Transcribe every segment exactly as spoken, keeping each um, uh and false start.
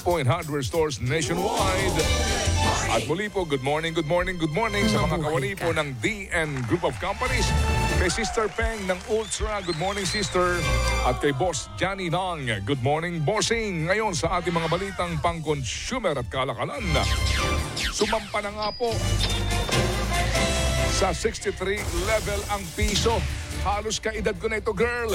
po in hardware stores nationwide. At muli po, good morning, good morning, good morning sa mga kawani po ng D N Group of Companies. Kay Sister Peng ng Ultra, good morning sister. At kay Boss Johnny Nang, good morning bossing. Ngayon sa ating mga balitang pang-consumer at kalakalan. Sumampa na nga po sa sixty-three level ang piso. Halos kaedad ko na ito, girl.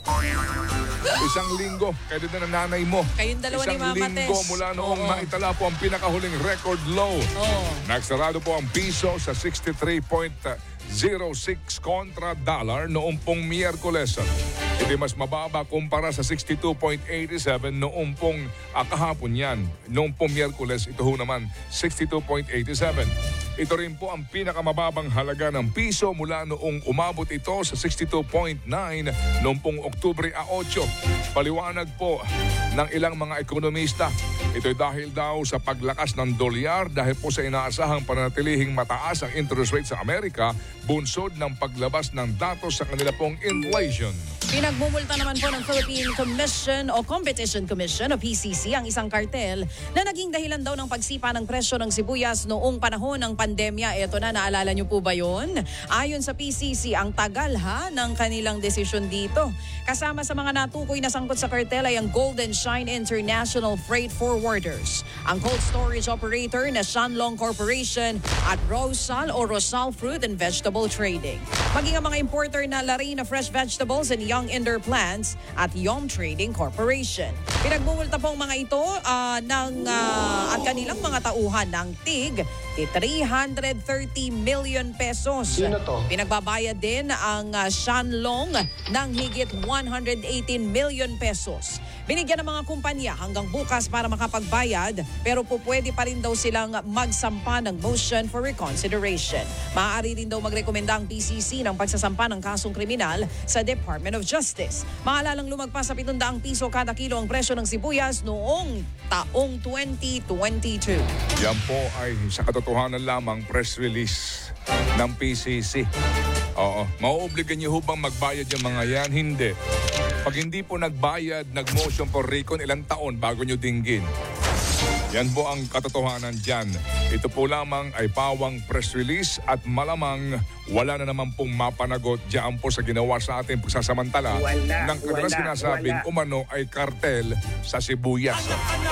Isang linggo, kayo din na nanay mo. Kayong dalawa ni Mama Isang linggo Tess. mula noong Oo. maitala po ang pinakahuling record low. Oo. Nagsarado po ang piso sa sixty-three point zero six kontra dollar noong pong Miyerkules. Hindi mas mababa kumpara sa sixty-two point eight seven noong pong ah, kahapon yan. Noong pong Miyerkules, ito ho naman sixty-two point eight seven. Ito rin po ang pinakamababang halaga ng piso mula noong umabot ito sa sixty-two point nine noong pong Oktubre eight. Paliwanag po ng ilang mga ekonomista. Ito'y dahil daw sa paglakas ng dolyar dahil po sa inaasahang pananatilihing mataas ang interest rate sa Amerika, bunsod ng paglabas ng datos sa kanila pong inflation. Pinagmumulta naman po ng Philippine Commission o Competition Commission o P C C ang isang kartel na naging dahilan daw ng pagsipa ng presyo ng sibuyas noong panahon ng pandemya. Ito na, naalala niyo po ba yun? Ayon sa P C C, ang tagal ha ng kanilang desisyon dito. Kasama sa mga natukoy na sangkot sa kartel ay ang Golden Shine International Freight Forwarders, ang cold storage operator na Shanlong Corporation at Rosal o Rosal Fruit and Vegetable Trading. Maging ang mga importer na Larina Fresh Vegetables and Young Indoor Plants at Yom Trading Corporation. Pinagmumulta po ang mga ito uh, ng, uh, at kanilang mga tauhan ng tig three hundred thirty million pesos. Sino to? Pinagbabayad din ang uh, Shanlong ng higit one hundred eighteen million pesos. Binigyan ng mga kumpanya hanggang bukas para makapagbayad, pero po pwede pa rin daw silang magsampa ng motion for reconsideration. Maaari rin daw magrekomenda ang P C C ng pagsasampa ng kasong kriminal sa Department of Justice. Maalalang lumagpas sa pitong daang piso kada kilo ang presyo ng sibuyas noong taong twenty twenty-two. Yan po ay sa katotohanan lamang press release ng P C C. Oo, mauobligan niyo ho bang magbayad yung mga yan? Hindi. Pag hindi po nagbayad, nag-motion for recon, ilang taon bago nyo dinggin. Yan po ang katotohanan dyan. Ito po lamang ay pawang press release at malamang wala na naman pong mapanagot dyan po sa ginawa sa ating pagsasamantala ng kadalas sinasabing umano ay kartel sa sibuyas.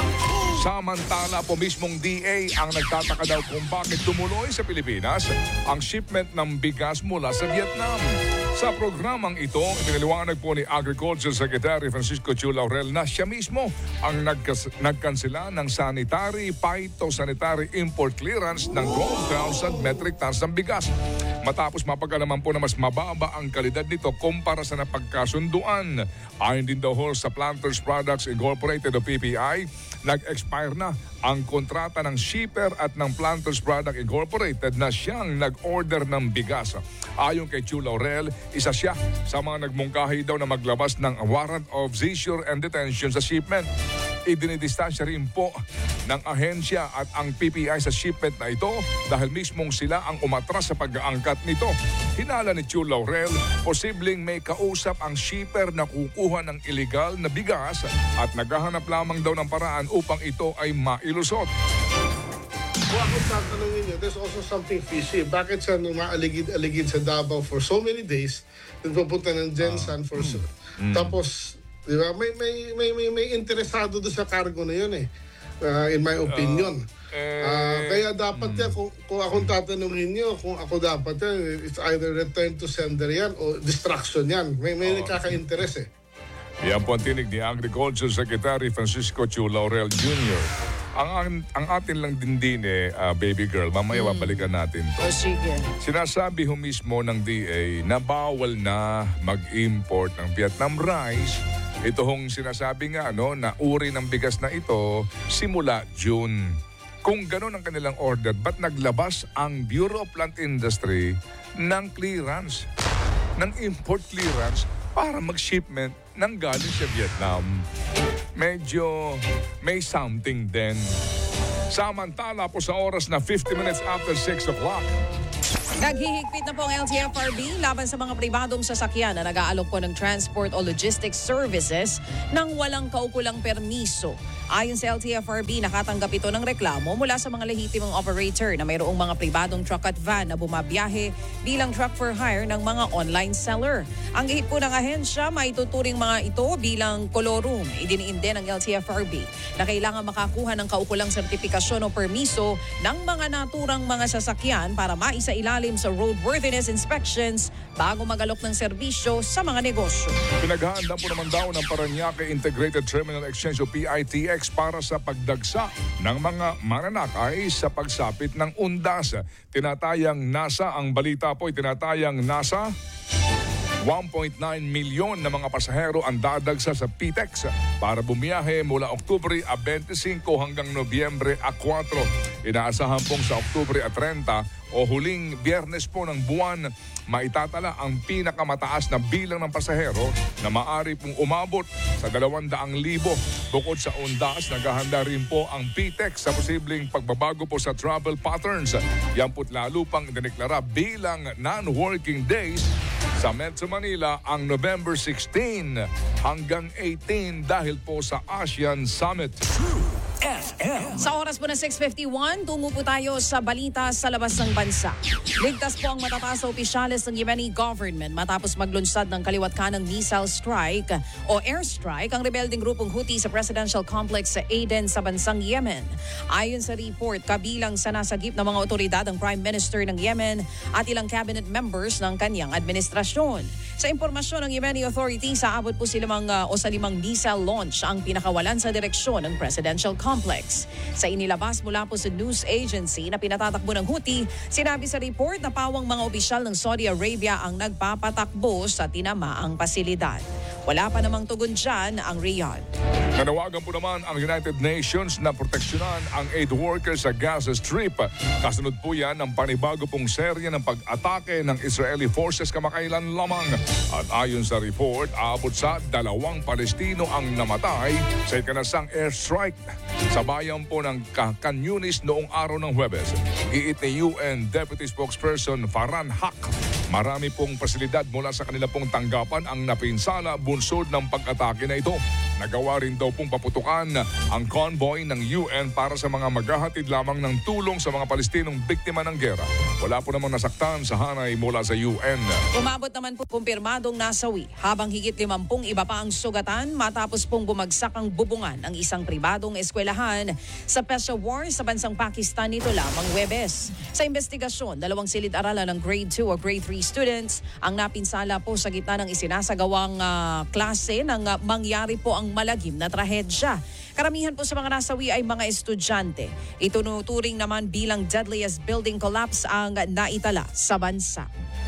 Samantala po mismong D A ang nagtataka daw kung bakit tumuloy sa Pilipinas ang shipment ng bigas mula sa Vietnam. Sa programang ito, pinaliwanag po ni Agriculture Secretary Francisco Chu Laurel na siya mismo ang nagkas- nagkansela ng sanitary phytosanitary import clearance ng twelve thousand metric tons ng bigas. Matapos mapag-alaman po na mas mababa ang kalidad nito kumpara sa napagkasunduan. Ayon din daw sa Planters Products Incorporated o P P I, nag-expire na ang kontrata ng shipper at ng Planters Product Incorporated na siyang nag-order ng bigas. Ayon kay Chu Laurel, isa siya sa mga nagmungkahi daw na maglabas ng warrant of seizure and detention sa shipment. Idinidistansya rin po ng ahensya at ang P P I sa shipment na ito dahil mismong sila ang umatras sa pag-aangkat nito. Hinala ni Chu Laurel, posibleng may kausap ang shipper na kukuha ng illegal na bigas at naghahanap lamang daw ng paraan upang ito ay mailusot. Kung ako tatanungin nyo, there's also something fishy. Bakit siya umaaligid-aligid sa Davao for so many days, then pupunta ng Gensan for so... Mm. Tapos, di ba, may, may, may, may, may interesado doon sa cargo na yun eh. Uh, in my opinion. Uh, eh, uh, kaya dapat mm. yan, kung, kung akong tatanungin nyo, kung ako dapat yan, it's either return to sender yan o distraction yan. May, may uh, kaka-interest eh. Yan po ang tinig ni Agriculture Secretary Francisco Chu Laurel Junior Ang, ang atin lang din din eh, uh, baby girl, mamaya mm. babalikan natin to. O sige. Sinasabi ho mismo ng D A na bawal na mag-import ng Vietnam rice. Ito hong sinasabi nga no, na uri ng bigas na ito simula June. Kung gano'n ang kanilang order, ba't naglabas ang Bureau of Plant Industry ng clearance, ng import clearance para mag-shipment ng galing sa Vietnam? Medyo may something din. Samantala po sa oras na fifty minutes after six o'clock. Naghihigpit na po ang L T F R B laban sa mga pribadong sasakyan na nag-aalok po ng transport o logistics services ng walang kaukulang permiso. Ayon sa L T F R B, nakatanggap ito ng reklamo mula sa mga lehitimong operator na mayroong mga pribadong truck at van na bumabiyahe bilang truck for hire ng mga online seller. Ang gihit po ng ahensya, maituturing mga ito bilang kolorum. Idiniin din ng L T F R B na kailangan makakuha ng kaukulang sertifikasyon o permiso ng mga naturang mga sasakyan para maisailalim sa roadworthiness inspections bago magalok ng serbisyo sa mga negosyo. Pinaghahandaan po naman daw ng Parañaque Integrated Terminal Exchange o P I T X para sa pagdagsa ng mga mananakay sa pagsapit ng undas. Tinatayang NASA, ang balita po ay tinatayang NASA, one point nine milyon na mga pasahero ang dadagsa sa P T E X para bumiyahe mula Oktubre twenty-five hanggang Nobyembre four. Inaasahan pong sa Oktubre thirty o huling biyernes po ng buwan, maitatala ang pinakamataas na bilang ng pasahero na maaari pong umabot sa dalawang daang libo. Bukod sa undas, naghahanda rin po ang P T E X sa posibleng pagbabago po sa travel patterns. Yan po't lalo pang dineklara bilang non-working days sa Metro Manila ang November sixteen hanggang eighteen dahil po sa ASEAN Summit. Sa oras po na six fifty-one, tungo po tayo sa balita sa labas ng bansa. Ligtas po ang matataas na opisyales ng Yemeni government matapos maglunsad ng kaliwat kanang missile strike o airstrike ang rebelding grupong Houthi sa presidential complex sa Aden sa bansang Yemen. Ayon sa report, kabilang sa nasagip ng mga otoridad ang Prime Minister ng Yemen at ilang cabinet members ng kanyang administrasyon. Sa impormasyon ng Yemeni authorities, aabot po sila mga, o sa limang missile launch ang pinakawalan sa direksyon ng presidential complex. Sa inilabas mula po sa news agency na pinatatakbo ng Houthi, sinabi sa report na pawang mga opisyal ng Saudi Arabia ang nagpapatakbo sa tinamaang pasilidad. Wala pa namang tugon dyan ang Riyadh. Nanawagan po naman ang United Nations na proteksyonan ang aid workers sa Gaza Strip. Kasunod po yan ng panibago pong serya ng pag-atake ng Israeli forces kamakailan lamang. At ayon sa report, aabot sa dalawang Palestino ang namatay sa ikanasang airstrike sa bayan po ng Khan Yunis noong araw ng Huwebes. Giit ni U N Deputy Spokesperson Farhan Haq, marami pong pasilidad mula sa kanila pong tanggapan ang napinsala bunsod ng pag-atake na ito. Nagawa rin daw pong paputukan ang convoy ng U N para sa mga maghahatid lamang ng tulong sa mga Palestinong biktima ng gera. Wala po namang nasaktan sa hanay mula sa U N. Umabot naman po kumpirmadong nasawi habang higit limampung iba pa ang sugatan matapos pong bumagsak ang bubungan ng isang pribadong eskwelahan sa Peshawar sa bansang Pakistan nito lamang Huwebes. Sa investigasyon, dalawang silid-aralan ng grade two o grade three students ang napinsala po sa gitna ng isinasagawang uh, klase nang uh, mangyari po ang malagim na trahedya. Karamihan po sa mga nasawi ay mga estudyante. Itunuturing naman bilang deadliest building collapse ang naitala sa bansa.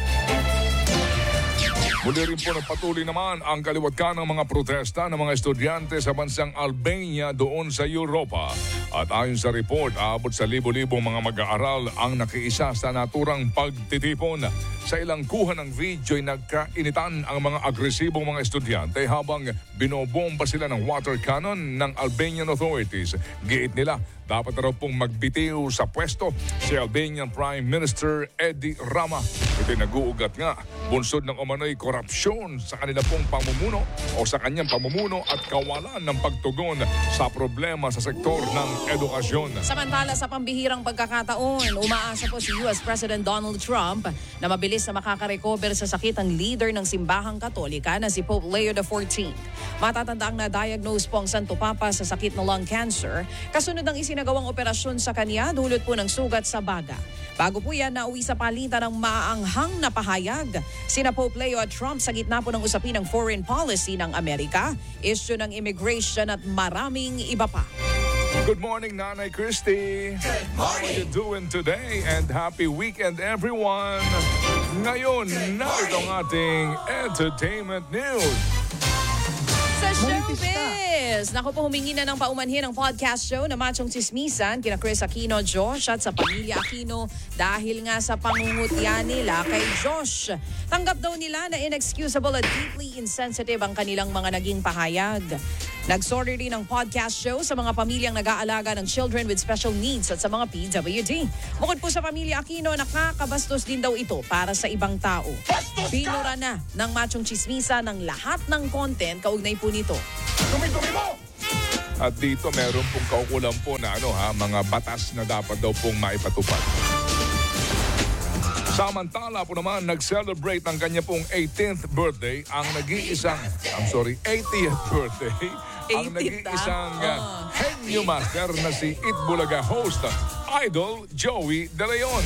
Muli rin po nagpatuloy naman ang kaliwatkan ng mga protesta ng mga estudyante sa bansang Albania doon sa Europa. At ayon sa report, aabot sa libo-libong mga mag-aaral ang nakiisa sa naturang pagtitipon. Sa ilang kuha ng video ay nagkainitan ang mga agresibong mga estudyante habang binobomba sila ng water cannon ng Albanian authorities. Giit nila, dapat raw pong magbitiw sa pwesto si Albanian Prime Minister Edi Rama. Ito'y nag-uugat nga, bunsod ng umano'y korupsyon sa kanila pong pamumuno o sa kanyang pamumuno at kawalan ng pagtugon sa problema sa sektor ng edukasyon. Samantala sa pambihirang pagkakataon, umaasa po si U S President Donald Trump na mabilis na makaka-recover sa sakit ang leader ng simbahang Katolika na si Pope Leo the fourteenth. Matatandaang na-diagnose po ang Santo Papa sa sakit na lung cancer kasunod ng isinagawang operasyon sa kanya dulot po ng sugat sa baga. Bago po yan, nauwi sa palitan ng maanghang na pahayag sina Pope Leo at Trump sa gitna po ng usapin ng foreign policy ng Amerika, issue ng immigration at maraming iba pa. Good morning, Nanay Christy. Good morning. How are you doing today? And happy weekend, everyone. Ngayon, narito ang ating entertainment news. Sa showbiz! Naku po, humingi na ng paumanhin ang podcast show na Machong Chismisan kina Chris Aquino, Josh at sa pamilya Aquino dahil nga sa pangungutya nila kay Josh. Tanggap daw nila na inexcusable at deeply insensitive ang kanilang mga naging pahayag. Nagsorry rin ang podcast show sa mga pamilyang nag-aalaga ng children with special needs at sa mga P W D. Bukod po sa pamilya Aquino, nakakabastos din daw ito para sa ibang tao. Binura na ng Machong Chismisa ng lahat ng content kaugnay po nito. Dumi-dumi mo! At dito meron pong kaukulan po na ano ha, mga batas na dapat daw pong maipatupad. Samantala po naman, nag-celebrate ng kanya pong eighteenth birthday ang nag-iisang, I'm sorry, eightieth birthday, ang eightieth, nag-iisang ah. uh, henyo master na si Itbulaga host, Idol Joey De Leon.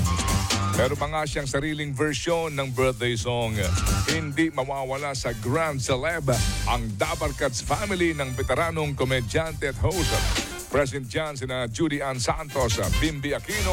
Meron pa nga siyang sariling version ng birthday song. Hindi mawawala sa Grand Celeb ang Dabarkats family ng veteranong komedyante at host. Present dyan sina Judy Ann Santos, Bimbi Aquino.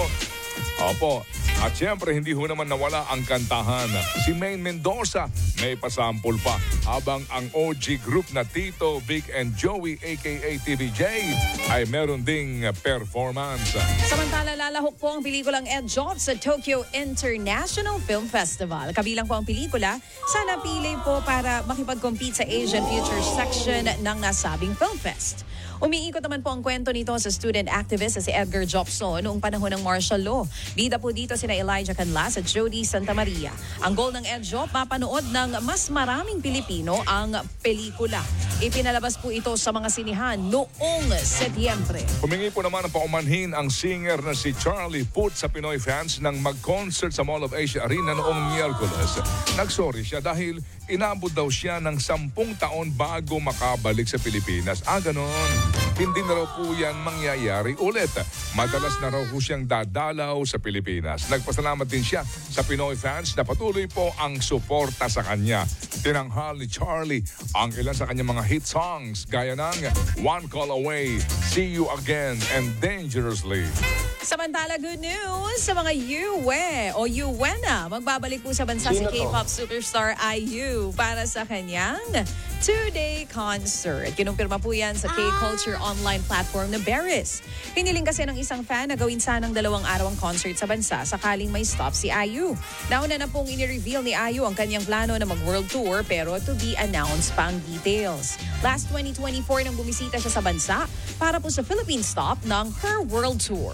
Opo. At siyempre, hindi ho naman nawala ang kantahan. Si Maine Mendoza may pasampol pa. Habang ang O G group na Tito, Vic and Joey aka T V J ay meron ding performance. Samantala, lalahok po ang pelikulang Ed Job sa Tokyo International Film Festival. Kabilang po ang pelikula sa napili po para makipag-compete sa Asian Future Section ng nasabing Film Fest. Umiikot naman po ang kwento nito sa student activist na si Edgar Jobson noong panahon ng martial law. Bida po dito sina Elijah Canlas at Jody Santa Maria. Ang goal ng Ed Job, mapanood ng mas maraming Pilipino ang pelikula. Ipinalabas po ito sa mga sinihan noong Setyembre. Humingi po naman ng paumanhin ang singer na si Charlie Puth sa Pinoy fans nang mag-concert sa Mall of Asia Arena noong Miyerkules. Nagsorry siya dahil inabot daw siya ng sampung taon bago makabalik sa Pilipinas. Ah, ganon. Hindi na raw po yan mangyayari ulit. Madalas na raw po siyang dadalaw sa Pilipinas. Nagpasalamat din siya sa Pinoy fans na patuloy po ang suporta sa kanya. Tinanghal ni Charlie ang ilan sa kanyang mga hit songs gaya ng One Call Away, See You Again, and Dangerously. Samantala, good news sa mga Yue o Yuwena. Magbabalik po sa bansa si K-pop superstar I U para sa kanyang two-day concert. Kinumpirma po yan sa K-Culture online platform na Beris. Hiniling kasi ng isang fan na gawin sanang dalawang araw ang concert sa bansa sakaling may stop si I U. Nauna na pong inireveal ni I U ang kanyang plano na mag-world tour pero to be announced pa ang details. Last twenty twenty-four nang bumisita siya sa bansa para po sa Philippine stop ng her world tour.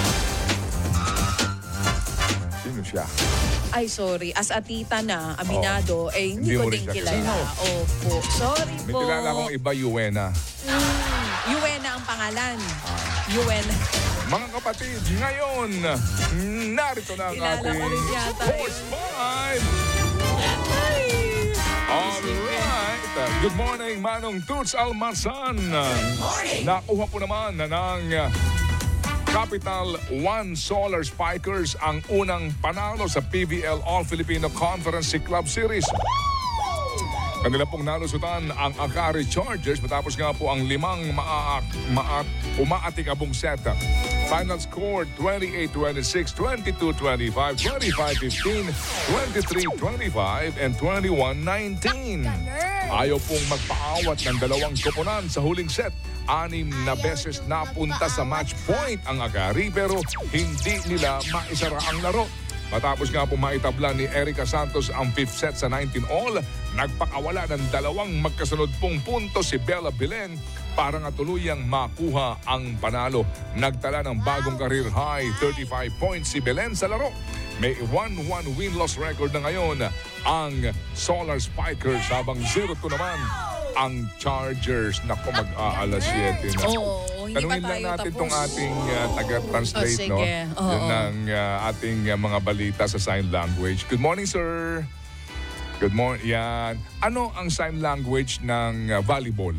Sino siya? Ay, sorry. As a tita na, aminado, Oh. eh, hindi, Hindi ko mo din rin siya kilala. kilala. Opo. Sorry May po. kilala akong iba, Yuwena. Mm, Yuwena ang pangalan. Yuwena. Mga kapatid, ngayon, narito na ang Kilala ating ko rin yata Sports Five. Ay. Alright. Good morning, Manong Toots Almasan. Nakuha po naman na ng Capital One Solar Spikers ang unang panalo sa P V L All-Filipino Conference Club Series. Kanila pong nalusutan ang Akari Chargers matapos nga po ang limang maa- maa- umaatikabong set. Final score twenty-eight twenty-six, twenty-two twenty-five, twenty-five fifteen, twenty-three twenty-five, and twenty-one nineteen. Ayaw pong magpaawat ng dalawang koponan sa huling set. Anim na beses napunta sa match point ang Akari pero hindi nila maisara ang laro. Matapos nga po maitabla ni Erica Santos ang fifth set sa nineteen all, nagpakawala ng dalawang magkasunod pong punto si Bella Belen para nga tuluyang makuha ang panalo. Nagtala ng bagong career high, thirty-five points si Belen sa laro. May one one win-loss record na ngayon ang Solar Spikers habang zero two naman ang Chargers. Naku, mag-aalas siyete na. Oo, hindi pa Tanungin lang tayo natin tapos. itong ating uh, taga-translate, Oh, no? sige. Oo. Yun ang uh, ating uh, mga balita sa sign language. Good morning, sir. Good morning. Yan. Ano ang sign language ng uh, volleyball?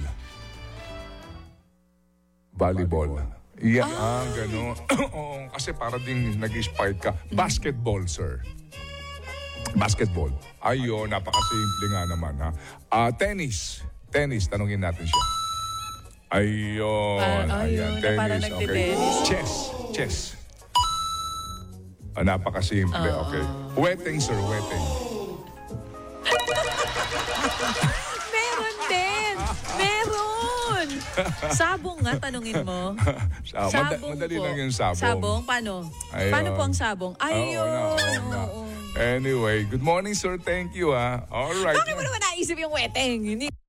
Volleyball. Yan, ah, gano'n. Oo, kasi para din nag-spike ka. Basketball, sir. Basketball. Ayun, napakasimple nga naman, ha? Ah, tennis. Tennis, tanungin natin siya. Ayun. Ah, ayun, na parang nagtitennis. Chess. Chess. Ah, napakasimple, okay. Wedding, sir, wedding. Meron din. Meron. Sabong nga, tanungin mo. Sa- mada- madali po. lang yung sabong. Sabong? Paano? Ayun. Paano po ang sabong? Ayun. Oo na, oo na. Oo. Anyway, good morning, sir. Thank you, ha. All right. Bakit mo naman naisip yung weteng? Hindi